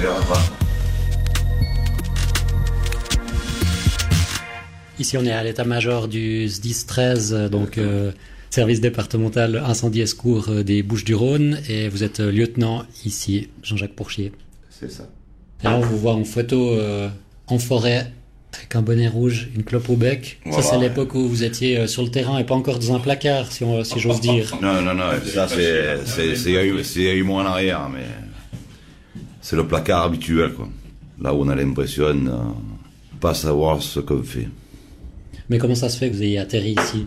verra pas. Ici, on est à l'état-major du SDIS 13, donc service départemental incendie et secours des Bouches-du-Rhône, et vous êtes lieutenant ici, Jean-Jacques Pourchier. C'est ça. Et là, on vous voit en photo en forêt, avec un bonnet rouge, une clope au bec. Voilà. Ça, c'est l'époque où vous étiez sur le terrain et pas encore dans un placard, si j'ose dire. Non, ça, c'est il y a eu moins en arrière, mais c'est le placard habituel, quoi. Là où on a l'impression de pas savoir ce qu'on fait. Mais comment ça se fait que vous ayez atterri ici?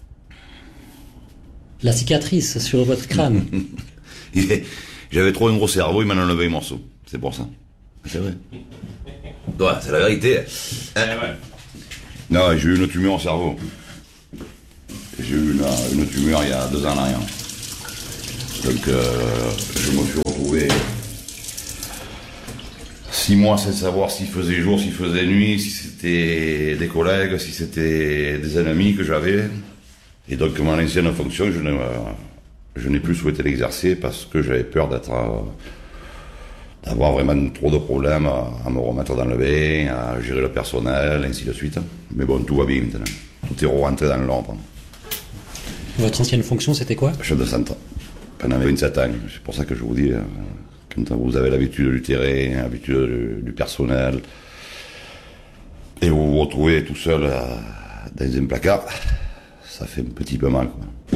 La cicatrice sur votre crâne. J'avais trop un gros cerveau, il m'en a enlevé un morceau. C'est pour ça. C'est vrai. Ouais, c'est la vérité. Non, j'ai eu une tumeur au cerveau. J'ai eu une tumeur il y a 2 ans en arrière. Donc, je me suis retrouvé 6 mois sans savoir s'il faisait jour, s'il faisait nuit, si c'était des collègues, si c'était des ennemis que j'avais. Et donc, mon ancienne fonction, je n'ai plus souhaité l'exercer parce que j'avais peur d'avoir vraiment trop de problèmes à me remettre dans le bain, à gérer le personnel, ainsi de suite. Mais bon, tout va bien maintenant. Tout est rentré dans l'ordre. Votre ancienne fonction, c'était quoi? Chef de centre. Pendant 27 ans. C'est pour ça que je vous dis, quand vous avez l'habitude du terrain, l'habitude du personnel, et vous vous retrouvez tout seul dans un placard, ça fait un petit peu mal, quoi.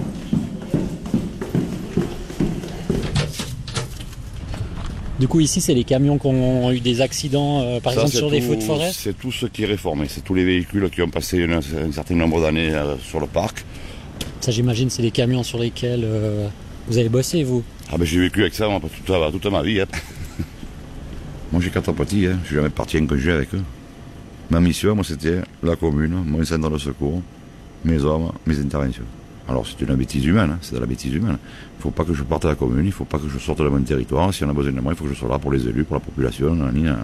Du coup, ici, c'est les camions qui ont eu des accidents, par exemple, sur des feux de forêt? C'est tout ce qui est réformé. C'est tous les véhicules qui ont passé un certain nombre d'années sur le parc. Ça, j'imagine, c'est les camions sur lesquels vous avez bossé, vous? Ah ben, j'ai vécu avec ça toute ma vie. Hein. Moi, j'ai 4 petits. Hein. Je suis jamais parti en congé avec eux. Ma mission, moi, c'était la commune, mon centre de secours, mes hommes, mes interventions. Alors, c'est une bêtise humaine, hein. C'est de la bêtise humaine. Il ne faut pas que je parte à la commune, il ne faut pas que je sorte de mon territoire. Si on a besoin de moi, il faut que je sois là pour les élus, pour la population,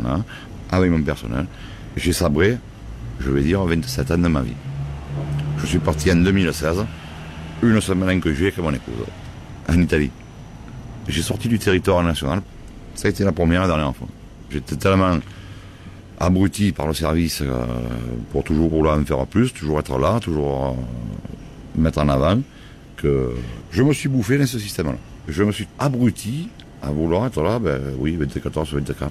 avec mon personnel. J'ai sabré, je vais dire, 27 ans de ma vie. Je suis parti en 2016, une semaine en congé avec mon épouse, en Italie. J'ai sorti du territoire national, ça a été la première et la dernière fois. J'étais tellement abruti par le service pour toujours vouloir en faire plus, toujours être là, toujours mettre en avant, que je me suis bouffé dans ce système-là. Je me suis abruti à vouloir être là, 24 sur 24.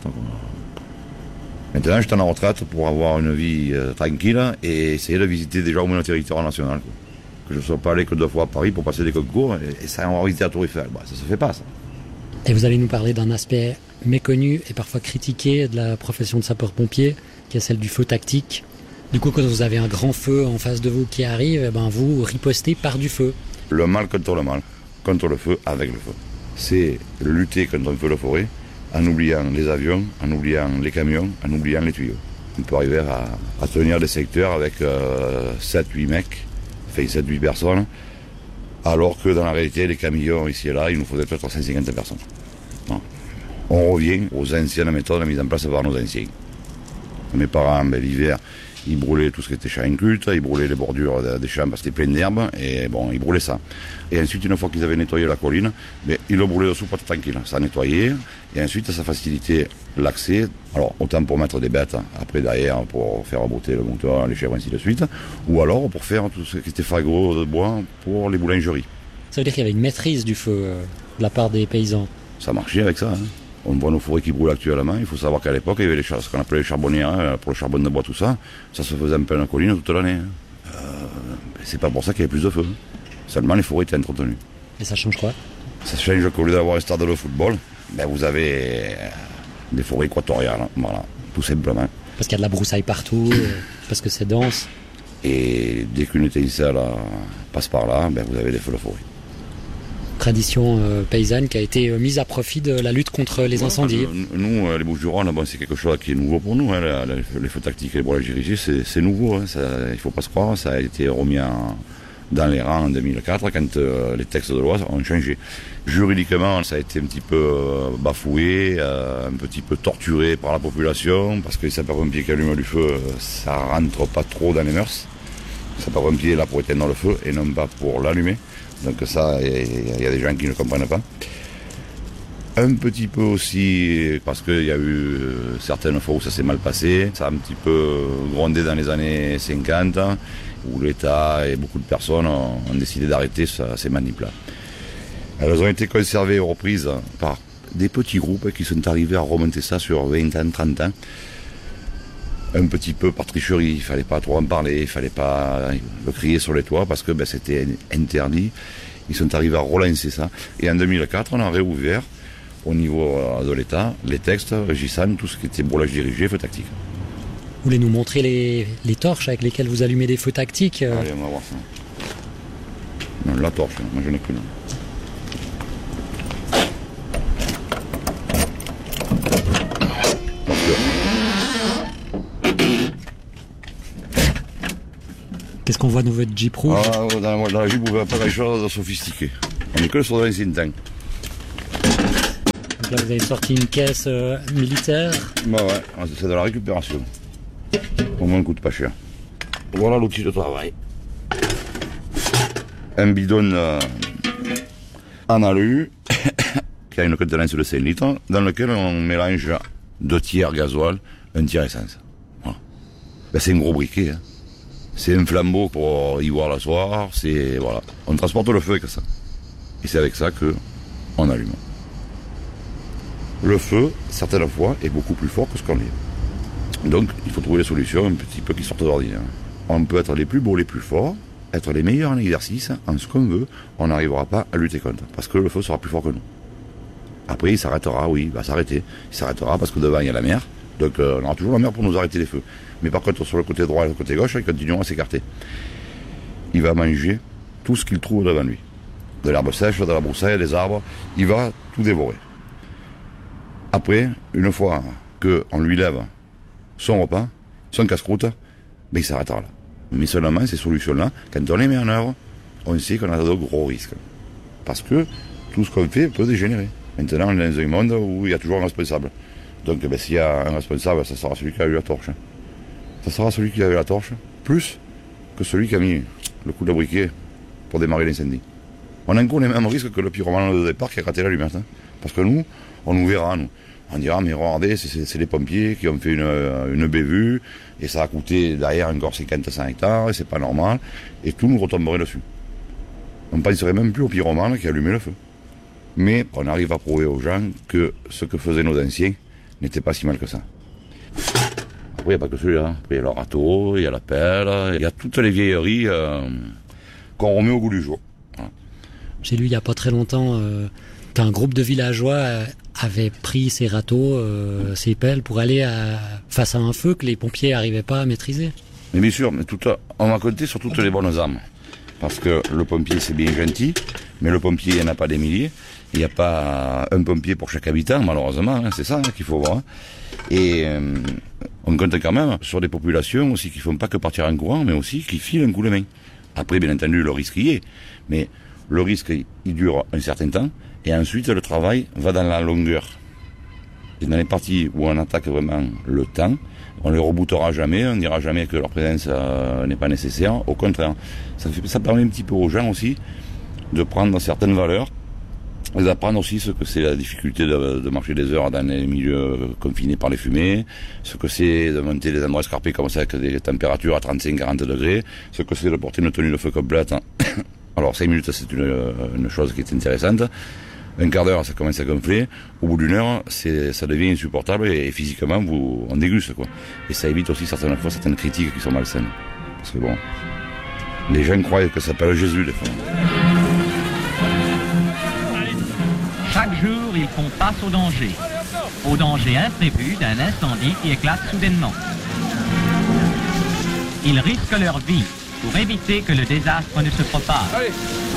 Maintenant, je suis en retraite pour avoir une vie tranquille et essayer de visiter déjà au moins le territoire national. Quoi. Que je ne sois pas allé que 2 fois à Paris pour passer des concours et ça, on va visiter la Tour Eiffel. Ça se fait pas, ça. Et vous allez nous parler d'un aspect méconnu et parfois critiqué de la profession de sapeur-pompier, qui est celle du feu tactique. Du coup, quand vous avez un grand feu en face de vous qui arrive, vous ripostez par du feu. Le mal contre le mal, contre le feu, avec le feu. C'est lutter contre un feu de forêt en oubliant les avions, en oubliant les camions, en oubliant les tuyaux. On peut arriver à tenir des secteurs avec 7-8 mecs, 7-8 personnes, alors que dans la réalité, les camions ici et là, il nous faudrait peut-être 150 personnes. Non. On revient aux anciennes méthodes mises en place par nos anciens. Mes parents, l'hiver, ils brûlaient tout ce qui était champ inculte, ils brûlaient les bordures des champs parce que c'était plein d'herbes, et bon, ils brûlaient ça. Et ensuite, une fois qu'ils avaient nettoyé la colline, ils le brûlaient dessous pour être tranquille. Ça nettoyait, et ensuite, ça facilitait l'accès. Alors, autant pour mettre des bêtes, après derrière, pour faire brouter le moteur, les chèvres, ainsi de suite, ou alors pour faire tout ce qui était fagot de bois pour les boulangeries. Ça veut dire qu'il y avait une maîtrise du feu de la part des paysans? Ça marchait avec ça, hein. On voit nos forêts qui brûlent actuellement. Il faut savoir qu'à l'époque, il y avait ce qu'on appelait les charbonnières, pour le charbon de bois, tout ça. Ça se faisait en pleine colline toute l'année. C'est pas pour ça qu'il y avait plus de feu. Seulement, les forêts étaient entretenues. Et ça change quoi? Ça change qu'au lieu d'avoir un stade de football, vous avez des forêts équatoriales. Voilà, tout simplement. Parce qu'il y a de la broussaille partout, parce que c'est dense. Et dès qu'une étincelle passe par là, vous avez des feux de forêt. Tradition paysanne qui a été mise à profit de la lutte contre les incendies. Nous, les Bouches-du-Rhône, c'est quelque chose qui est nouveau pour nous. Hein, les feux tactiques et les boulangeries, c'est nouveau. Hein, il ne faut pas se croire. Ça a été remis dans les rangs en 2004 quand les textes de loi ont changé. Juridiquement, ça a été un petit peu bafoué, un petit peu torturé par la population parce que les sapeurs-pompiers qui allument du feu, ça rentre pas trop dans les mœurs. Les sapeurs-pompiers là pour éteindre le feu et non pas pour l'allumer. Donc ça, il y a des gens qui ne comprennent pas. Un petit peu aussi parce qu'il y a eu certaines fois où ça s'est mal passé. Ça a un petit peu grondé dans les années 50, où l'État et beaucoup de personnes ont décidé d'arrêter ces manips-là. Elles ont été conservées et reprises par des petits groupes qui sont arrivés à remonter ça sur 20 ans, 30 ans. Un petit peu par tricherie, il ne fallait pas trop en parler, il ne fallait pas le crier sur les toits parce que c'était interdit. Ils sont arrivés à relancer ça. Et en 2004, on a réouvert au niveau de l'État les textes régissant tout ce qui était brûlage dirigé, feu tactique. Vous voulez nous montrer les torches avec lesquelles vous allumez des feux tactiques? Allez, on va voir ça. Non, la torche, moi je n'ai qu'une. Qu'est-ce qu'on voit dans votre Jeep rouge? Dans la Jeep, vous ne voyez pas grand-chose de sophistiqué. On est que sur l'ancien tank. Donc là, vous avez sorti une caisse militaire. Ouais, c'est de la récupération. Au moins, ne coûte pas cher. Voilà l'outil de travail. Un bidon en alu qui a une contenance de 5 litres dans lequel on mélange 2 tiers gasoil, 1 tiers essence. Voilà. C'est un gros briquet. Hein. C'est un flambeau pour y voir le soir. Voilà. On transporte le feu avec ça. Et c'est avec ça qu'on allume. Le feu, certaines fois, est beaucoup plus fort que ce qu'on est. Donc, il faut trouver des solutions un petit peu qui sortent d'ordinaire. On peut être les plus beaux, les plus forts, être les meilleurs en exercice, en ce qu'on veut, on n'arrivera pas à lutter contre, parce que le feu sera plus fort que nous. Après, il s'arrêtera, oui, il va s'arrêter. Il s'arrêtera parce que devant, il y a la mer, donc on aura toujours la mer pour nous arrêter les feux. Mais par contre, sur le côté droit et le côté gauche, ils continueront à s'écarter. Il va manger tout ce qu'il trouve devant lui. De l'herbe sèche, de la broussaille, des arbres, il va tout dévorer. Après, une fois qu'on lui lève son repas, son casse-croûte, il s'arrêtera là. Mais seulement ces solutions-là, quand on les met en œuvre, on sait qu'on a de gros risques. Parce que tout ce qu'on fait peut dégénérer. Maintenant, on est dans un monde où il y a toujours un responsable. Donc s'il y a un responsable, ça sera celui qui a eu la torche. Ça sera celui qui a eu la torche, plus que celui qui a mis le coup de briquet pour démarrer l'incendie. On encourt les mêmes risques que le pyromane de départ qui a raté l'allumette. Hein. Parce que nous, on nous verra, nous. On dira, mais regardez, c'est les pompiers qui ont fait une bévue, et ça a coûté derrière encore 50-100 hectares, et c'est pas normal, et tout nous retomberait dessus. On ne penserait même plus au pyromane qui allumait le feu. Mais on arrive à prouver aux gens que ce que faisaient nos anciens n'était pas si mal que ça. Après, il n'y a pas que celui-là. Après, il y a le râteau, il y a la pelle, il y a toutes les vieilleries qu'on remet au goût du jour. Voilà. J'ai lu il n'y a pas très longtemps qu'un groupe de villageois avait pris ces râteaux, ces pelles, pour aller face à un feu que les pompiers n'arrivaient pas à maîtriser. Mais bien sûr, mais on va compter sur toutes les bonnes âmes. Parce que le pompier, c'est bien gentil, mais le pompier, il n'y en a pas des milliers. Il n'y a pas un pompier pour chaque habitant, malheureusement, hein, c'est ça qu'il faut voir. Et on compte quand même sur des populations aussi qui ne font pas que partir en courant, mais aussi qui filent un coup de main. Après, bien entendu, le risque y est, mais le risque, il dure un certain temps, et ensuite, le travail va dans la longueur. Et dans les parties où on attaque vraiment le temps, on ne les rebootera jamais, on ne dira jamais que leur présence n'est pas nécessaire. Au contraire, ça permet un petit peu aux gens aussi de prendre certaines valeurs et d'apprendre aussi ce que c'est la difficulté de marcher des heures dans les milieux confinés par les fumées, ce que c'est de monter des endroits escarpés comme ça avec des températures à 35-40 degrés, ce que c'est de porter une tenue de feu complète. Alors 5 minutes, c'est une chose qui est intéressante. Un quart d'heure, ça commence à gonfler. Au bout d'une heure, ça devient insupportable et physiquement, on déguste, quoi. Et ça évite aussi certaines fois certaines critiques qui sont malsaines. Parce que bon, les gens croient que ça s'appelle Jésus, des fois. Chaque jour, ils font face au danger imprévu d'un incendie qui éclate soudainement. Ils risquent leur vie pour éviter que le désastre ne se propage. Allez.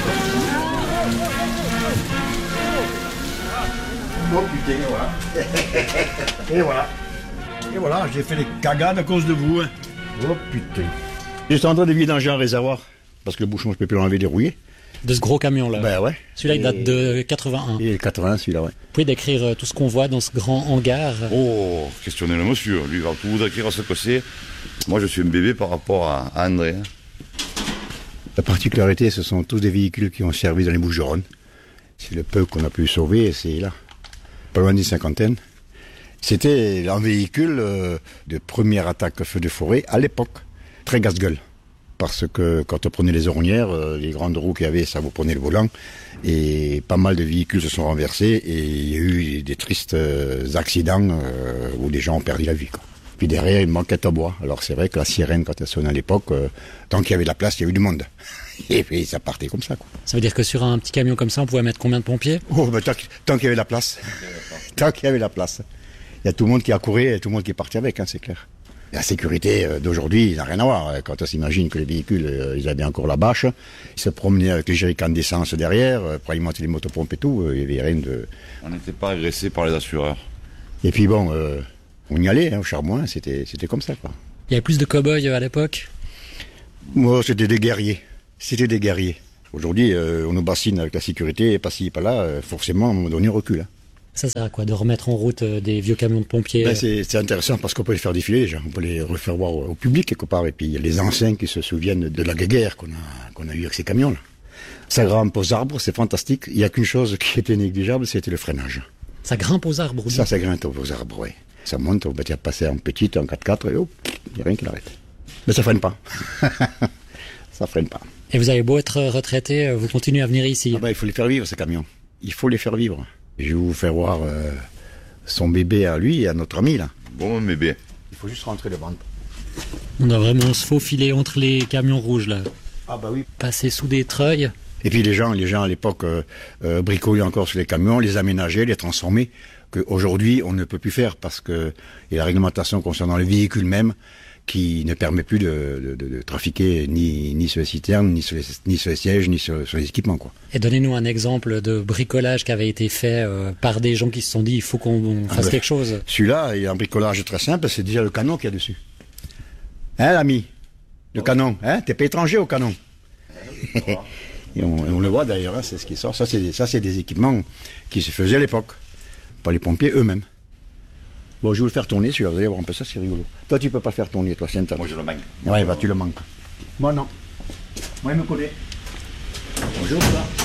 Oh putain, voilà. Et voilà. Et voilà, j'ai fait les cagades à cause de vous. Hein. Oh putain. J'étais en train de vidanger un réservoir, parce que le bouchon, je peux plus l'enlever dérouillé. De ce gros camion-là. Ben ouais. Celui-là, il date de 81. Et 81, celui-là, ouais. Vous pouvez décrire tout ce qu'on voit dans ce grand hangar? Oh, questionnez le monsieur. Lui, il va tout vous décrire ce que c'est. Moi, je suis un bébé par rapport à André. La particularité, ce sont tous des véhicules qui ont servi dans les Bouches-du-Rhône. C'est le peu qu'on a pu sauver, et c'est là. pas loin d'une cinquantaine. C'était un véhicule de première attaque feu de forêt à l'époque, très casse-gueule. Parce que quand on prenait les ornières, les grandes roues qu'il y avait, ça vous prenait le volant. Et pas mal de véhicules se sont renversés et il y a eu des tristes accidents où des gens ont perdu la vie, quoi. Puis derrière, il manquait de bois. Alors c'est vrai que la sirène, quand elle sonnait à l'époque, tant qu'il y avait de la place, il y avait du monde. Et puis ça partait comme ça, quoi. Ça veut dire que sur un petit camion comme ça, on pouvait mettre combien de pompiers? Oh, ben, tant qu'il y avait de la place. Tant qu'il y avait de la place. Il y a tout le monde qui a couru et tout le monde qui est parti avec, hein, c'est clair. La sécurité d'aujourd'hui, il n'a rien à voir. Quand on s'imagine que les véhicules, ils avaient encore la bâche, ils se promenaient avec les jerrycans d'essence derrière, pour alimenter les motopompes et tout, il n'y avait rien de... On n'était pas agressé par les assureurs. Et puis bon, on y allait, hein, au Charbouin, c'était comme ça, quoi. Il y avait plus de cow-boys à l'époque? Moi, c'était des guerriers. C'était des guerriers. Aujourd'hui, on nous bassine avec la sécurité, pas ci, pas là, forcément, à un moment donné, on recule. Hein. Ça sert à quoi? De remettre en route des vieux camions de pompiers? Ben, c'est intéressant parce qu'on peut les faire défiler déjà, on peut les refaire voir au public quelque part. Et puis il y a les anciens qui se souviennent de la guerre qu'on a eu avec ces camions-là. Ça grimpe aux arbres, c'est fantastique. Il n'y a qu'une chose qui était négligeable, c'était le freinage. Ça grimpe aux arbres? Ça grimpe aux arbres, oui. Ça monte, on va dire passer en petite, en 4x4, et hop, il n'y a rien qui l'arrête. Mais ça freine pas. Ça freine pas. Et vous avez beau être retraité, vous continuez à venir ici? Ah ben, il faut les faire vivre, ces camions. Il faut les faire vivre. Je vais vous faire voir son bébé à lui et à notre ami, là. Bon, bébé. Il faut juste rentrer devant. On doit vraiment se faufiler entre les camions rouges, là. Ah bah oui. Passer sous des treuils. Et puis les gens à l'époque bricolaient encore sur les camions, les aménageaient, les transformaient, qu'aujourd'hui on ne peut plus faire parce que il y a la réglementation concernant les véhicules même qui ne permet plus de trafiquer ni sur les citernes, ni sur les sièges, ni sur les équipements, quoi. Et donnez-nous un exemple de bricolage qui avait été fait par des gens qui se sont dit il faut qu'on fasse quelque chose. Celui-là, il y a un bricolage très simple, c'est déjà le canon qu'il y a dessus. Hein, l'ami? Le canon, hein? T'es pas étranger au canon. Et on le voit d'ailleurs, hein, c'est ce qui sort. Ça, c'est des équipements qui se faisaient à l'époque, par les pompiers eux-mêmes. Bon, je vais vous le faire tourner, celui-là, vous allez voir un peu ça, c'est rigolo. Toi, tu peux pas le faire tourner, toi, c'est Moi, je le manque. Ouais, bah, tu le manques. Moi, non. Moi, il me connaît. Bonjour, ça.